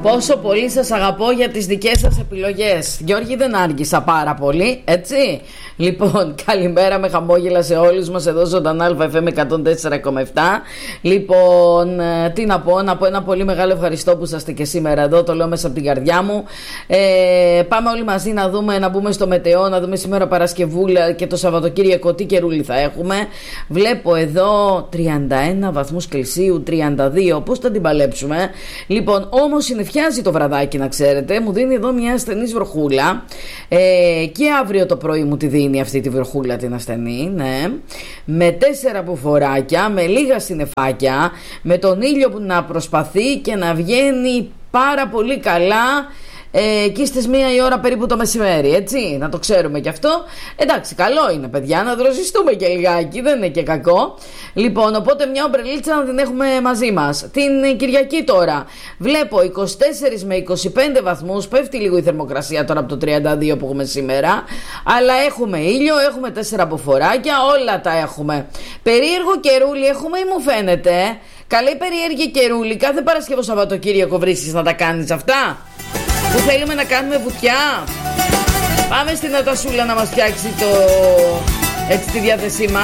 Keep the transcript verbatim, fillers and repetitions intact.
Πόσο πολύ σας αγαπώ για τις δικές σας επιλογές. Γιώργη, δεν άργησα πάρα πολύ, έτσι. Λοιπόν, καλημέρα με χαμόγελα σε όλους μας εδώ ζωντανά Αλφα Εφ Εμ εκατόν τέσσερα κόμμα επτά. Λοιπόν, τι να πω, να πω ένα πολύ μεγάλο ευχαριστώ που είσαστε και σήμερα εδώ, το λέω μέσα από την καρδιά μου. ε, Πάμε όλοι μαζί να δούμε, να μπούμε στο μετεό, να δούμε σήμερα Παρασκευούλα και το Σαββατοκύριακο τι καιρούλι θα έχουμε. Βλέπω εδώ τριάντα ένα βαθμούς Κελσίου, τριάντα δύο, πώς θα την παλέψουμε. Λοιπόν, όμως συννεφιάζει το βραδάκι, να ξέρετε, μου δίνει εδώ μια ασθενής βροχούλα, ε, και αύριο το πρωί μου τη δίνει αυτή τη βροχούλα την ασθενή, ναι. Με τέσσερα μπουφοράκια, με λίγα συννεφάκια, με τον ήλιο που να προσπαθεί και να βγαίνει πάρα πολύ καλά ε, εκεί στις μία η ώρα περίπου το μεσημέρι, έτσι, να το ξέρουμε και αυτό. Εντάξει, καλό είναι, παιδιά, να δροσιστούμε και λιγάκι, δεν είναι και κακό. Λοιπόν, οπότε μια ομπρελίτσα να την έχουμε μαζί μας. Την Κυριακή τώρα βλέπω είκοσι τέσσερα με είκοσι πέντε βαθμούς, πέφτει λίγο η θερμοκρασία τώρα από το τριάντα δύο που έχουμε σήμερα, αλλά έχουμε ήλιο, έχουμε τέσσερα αποφοράκια, όλα τα έχουμε. Περίεργο καιρούλι έχουμε ή μου φαίνεται? Καλή περίεργη καιρούλι, κάθε Παρασκευό Σαββατοκύριακο βρίσκεις να τα κάνεις αυτά? Που θέλουμε να κάνουμε βουτιά. Πάμε στην Νατασούλα να μας φτιάξει το, έτσι, τη διάθεσή μας.